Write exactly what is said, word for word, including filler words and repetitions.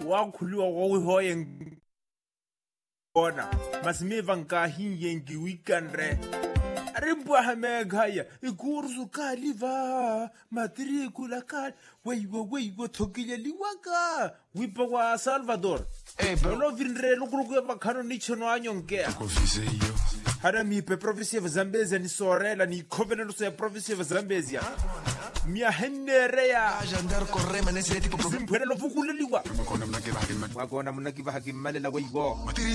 wa khuluwa go hoyeng bona masimiva nkahin yengi weekendre arimbo hamegaya ikursu kaliva matricula kal weiwo weiwo thokile liwaka wipa kwa Salvador eh bro vinre lokruku ba khano ni chono anyonke hara mi pe province of Zambezia ni sorela ni covenant ya province of Zambezia mia henere ya andar corre manese tipo simphela lo fukuleliwa makona mna ke ba ke makona mna ke ba ke malela weiwo